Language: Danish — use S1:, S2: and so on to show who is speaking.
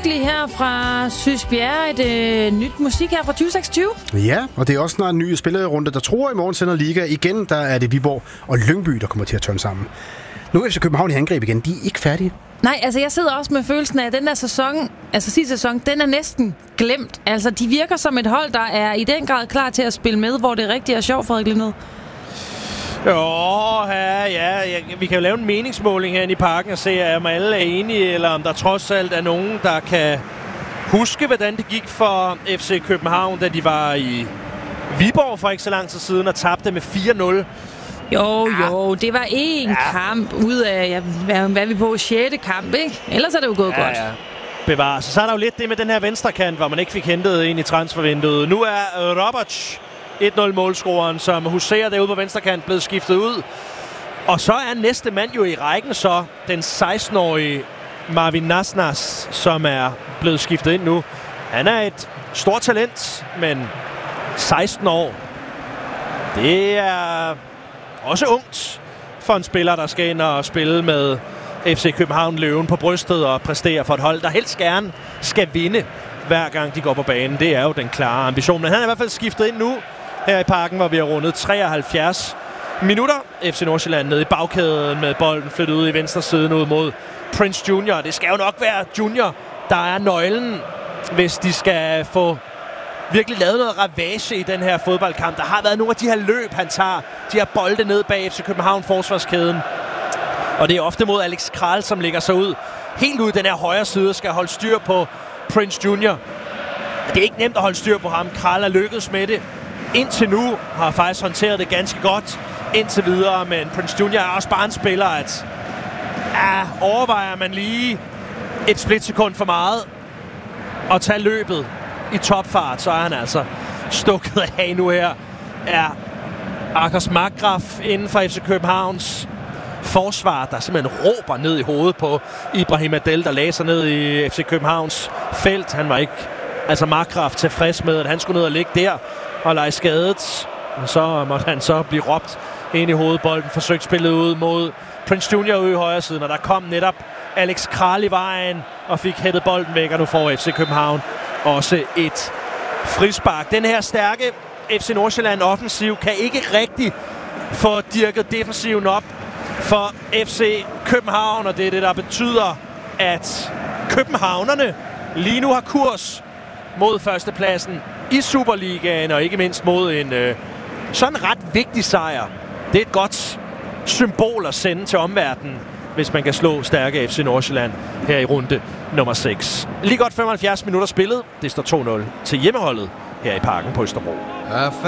S1: Lykkelig her fra Sysbjerg. Et nyt musik her fra 2026.
S2: Ja, og det er også snart en ny spillerunde, der tror i morgen sender Liga. Igen, der er det Viborg og Lyngby, der kommer til at tørne sammen. Nu er FC København i angreb igen. De er ikke færdige.
S1: Nej, altså jeg sidder også med følelsen af, at den der sæson, altså sidste sæson, den er næsten glemt. Altså de virker som et hold, der er i den grad klar til at spille med, hvor det rigtig er sjovt, Frederik Lindet.
S3: Ja, vi kan jo lave en meningsmåling herinde i Parken og se, om alle er enige, eller om der trods alt er nogen, der kan huske, hvordan det gik for FC København, da de var i Viborg for ikke så lang tid siden og tabte med 4-0.
S1: Jo, det var kamp ud af, hvad er vi på, 6. kamp, ikke? Ellers er det jo gået godt. Ja.
S3: Bevares. Så er der jo lidt det med den her venstre kant, hvor man ikke fik hentet ind i transfervinduet. Nu er Roberts 1-0-målscoreren, som huserer derude på venstre kant, blevet skiftet ud. Og så er næste mand jo i rækken så den 16-årige Marvin Nasnas, som er blevet skiftet ind nu. Han er et stort talent, men 16 år. Det er også ungt for en spiller, der skal ind og spille med FC København Løven på brystet og præstere for et hold, der helst gerne skal vinde hver gang de går på banen. Det er jo den klare ambition. Men han er i hvert fald skiftet ind nu her i Parken, hvor vi har rundet 73 minutter. FC Nordsjælland nede i bagkæden med bolden flyttet ud i venstre siden ud mod Prince Junior. Det skal jo nok være Junior, der er nøglen, hvis de skal få virkelig lavet noget ravage i den her fodboldkamp. Der har været nogle af de her løb, han tager. De her bolde ned bag FC København forsvarskæden. Og det er ofte mod Alex Kral, som lægger sig ud helt ud i den her højre side og skal holde styr på Prince Junior. Det er ikke nemt at holde styr på ham. Kral er lykkedes med det. Indtil nu har faktisk håndteret det ganske godt indtil videre, men Prince Junior er også bare en spiller, at overvejer man lige et splitsekund for meget at tage løbet i topfart, så er han altså stukket af nu her. Er Akers Markgraf inden for FC Københavns forsvar, der simpelthen råber ned i hovedet på Ibrahim Adel, der lagde sig ned i FC Københavns felt. Han var ikke, altså Markgraf, tilfreds med, at han skulle ned og ligge der og lege skadet. Og så måtte han så blive råbt ind i hovedet. Bolden forsøgt spillet ud mod Prince Junior ude i højre siden, og der kom netop Alex Kral i vejen og fik hættet bolden væk, og nu får FC København også et frispark. Den her stærke FC Nordsjælland offensiv kan ikke rigtig få dirket defensiven op for FC København, og det er det, der betyder, at københavnerne lige nu har kurs mod førstepladsen i Superligaen, og ikke mindst mod en sådan ret vigtig sejr. Det er et godt symbol at sende til omverdenen, hvis man kan slå stærke FC Nordsjælland her i runde nummer 6. Lige godt 75 minutter spillet. Det står 2-0 til hjemmeholdet her i Parken på Østerbro.